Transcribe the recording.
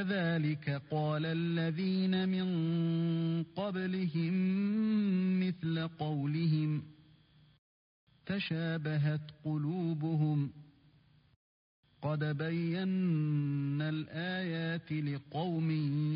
كذلك قال الذين من قبلهم مثل قولهم تشابهت قلوبهم قد بينا الآيات لقوم